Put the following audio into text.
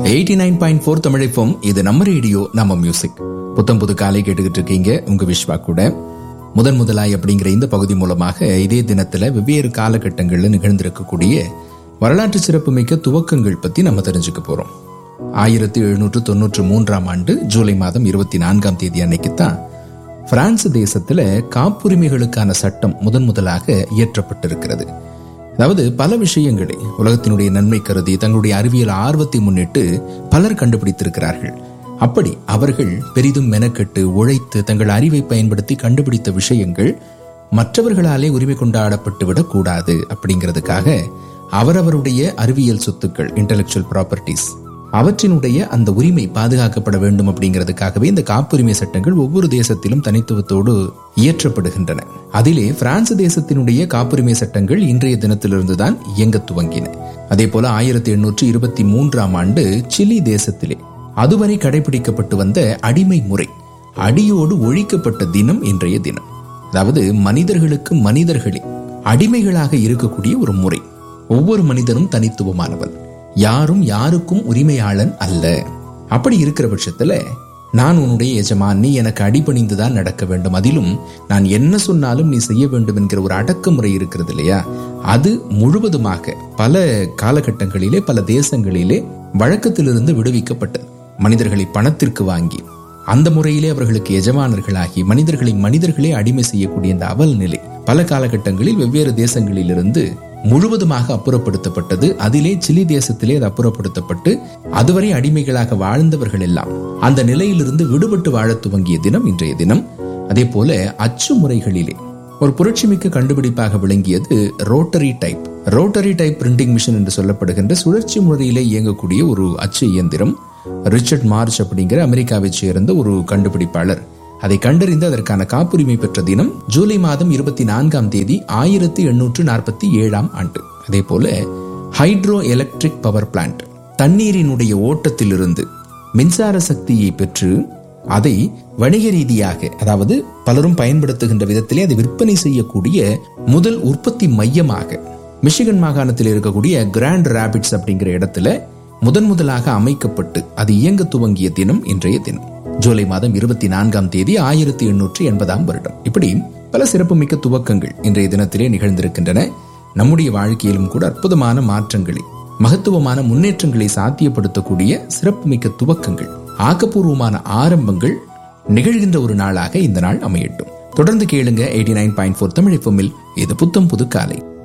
89.4 தமிழைப்போம். இது நம்ம ரேடியோ, நம்ம மியூசிக். புத்தம் புது காலை கேட்டுக்கிட்டு இருக்கீங்க உங்க விஸ்வா கூட. முதலாய் அப்படிங்கிற இந்த பகுதி மூலமாக இதே தினத்துல வெவ்வேறு காலகட்டங்கள்ல நிகழ்ந்திருக்கக்கூடிய வரலாற்று சிறப்புமிக்க துவக்கங்கள் பத்தி நம்ம தெரிஞ்சுக்க போறோம். 1793 ஆண்டு ஜூலை மாதம் 24 தேதி அன்னைக்குத்தான் பிரான்ஸ் தேசத்துல காப்புரிமைகளுக்கான சட்டம் முதலாக இயற்றப்பட்டிருக்கிறது. அதாவது பல விஷயங்களை உலகத்தினுடைய நன்மை கருதி தங்களுடைய அறிவியல் ஆர்வத்தை முன்னிட்டு பலர் கண்டுபிடித்திருக்கிறார்கள். அப்படி அவர்கள் பெரிதும் மெனக்கெட்டு உழைத்து தங்கள் அறிவை பயன்படுத்தி கண்டுபிடித்த விஷயங்கள் மற்றவர்களாலே உரிமை கொண்டாடப்பட்டு விடக் கூடாது அப்படிங்கிறதுக்காக அவரவருடைய அறிவியல் சொத்துக்கள், இன்டெலெக்சுவல் ப்ராப்பர்ட்டிஸ், அவற்றினுடைய அந்த உரிமை பாதுகாக்கப்பட வேண்டும் அப்படிங்கிறதுக்காகவே இந்த காப்புரிமை சட்டங்கள் ஒவ்வொரு தேசத்திலும் தனித்துவத்தோடு இயற்றப்படுகின்றன. அதிலே பிரான்ஸ் தேசத்தினுடைய காப்புரிமை சட்டங்கள் இன்றைய தினத்திலிருந்துதான் இயங்க துவங்கின. அதே போல 1823 ஆண்டு சிலி தேசத்திலே அதுவரை கடைபிடிக்கப்பட்டு வந்த அடிமை முறை அடியோடு ஒழிக்கப்பட்ட தினம் இன்றைய தினம். அதாவது மனிதர்களுக்கு மனிதர்களே அடிமைகளாக இருக்கக்கூடிய ஒரு முறை. ஒவ்வொரு மனிதனும் தனித்துவமானவன், யாரும் யாருக்கும் உரிமையாளன் அல்ல. அப்படி இருக்கிற பட்சத்துல நான் உன்னுடைய எஜமான், நீ எனக்கு அடிபணிந்துதான் நடக்க வேண்டும், அதிலும் நான் என்ன சொன்னாலும் நீ செய்ய வேண்டும் என்கிற ஒரு அடக்குமுறை இருக்கிறது இல்லையா, அது முழுவதுமாக பல காலகட்டங்களிலே பல தேசங்களிலே வழக்கத்திலிருந்து விடுவிக்கப்பட்டது. மனிதர்களை பணத்திற்கு வாங்கி அந்த முறையிலே அவர்களுக்கு எஜமானர்களாகி மனிதர்களே அடிமை செய்யக்கூடிய இந்த அவல் நிலை பல காலகட்டங்களில் வெவ்வேறு தேசங்களிலிருந்து முழுவதுமாக அப்புறப்படுத்தப்பட்டது. அதிலே சிலி தேசத்திலே அது அப்புறப்படுத்தப்பட்டு அதுவரை அடிமைகளாக வாழ்ந்தவர்கள் எல்லாம் அந்த நிலையிலிருந்து விடுபட்டு வாழ துவங்கிய தினம் இன்றைய தினம். அதே போல அச்சு முறைகளிலே ஒரு புரட்சிமிக்க கண்டுபிடிப்பாக விளங்கியது ரோட்டரி டைப் பிரிண்டிங் மிஷின் என்று சொல்லப்படுகின்ற சுழற்சி முறையிலே இயங்கக்கூடிய ஒரு அச்சு இயந்திரம். ரிச்சர்ட் மார்ச் அப்படிங்கிற அமெரிக்காவை சேர்ந்த ஒரு கண்டுபிடிப்பாளர் அதை கண்டறிந்து அதற்கான காப்புரிமை பெற்ற தினம் ஜூலை மாதம் 24 தேதி 1847 ஆண்டு. அதே போல ஹைட்ரோ எலக்ட்ரிக் பவர் பிளான்ட், தண்ணீரினுடைய ஓட்டத்திலிருந்து மின்சார சக்தியை பெற்று அதை வணிக ரீதியாக, அதாவது பலரும் பயன்படுத்துகின்ற விதத்திலே அதை விற்பனை செய்யக்கூடிய முதல் உற்பத்தி மையமாக மிஷிகன் மாகாணத்தில் இருக்கக்கூடிய கிராண்ட் ராபிட்ஸ் அப்படிங்கிற இடத்துல முதலாக அமைக்கப்பட்டு அது இயங்க துவங்கிய தினம் இன்றைய தினம் ஜூலை மாதம் 24 தேதி 1880 வருடம். இப்படி பல சிறப்புமிக்க துவக்கங்கள் இன்றைய தினத்திலே நிகழ்ந்திருக்கின்றன. நம்முடைய வாழ்க்கையிலும் கூட அற்புதமான மாற்றங்களை, மகத்துவமான முன்னேற்றங்களை சாத்தியப்படுத்தக்கூடிய சிறப்புமிக்க துவக்கங்கள், ஆக்கப்பூர்வமான ஆரம்பங்கள் நிகழ்கின்ற ஒரு நாளாக இந்த நாள் அமையட்டும். தொடர்ந்து கேளுங்க 89.4 தமிழ் FM. இது புத்தம் புது காலை.